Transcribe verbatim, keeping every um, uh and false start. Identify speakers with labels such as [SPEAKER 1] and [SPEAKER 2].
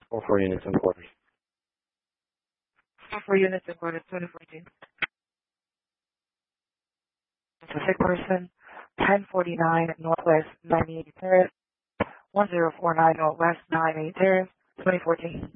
[SPEAKER 1] Four four units and quarters.
[SPEAKER 2] Four four units and quarters, twenty fourteen. Pacific person, ten forty-nine Northwest ninety-eight Terrace, one zero four nine Northwest ninety-eight Terrace, twenty fourteen.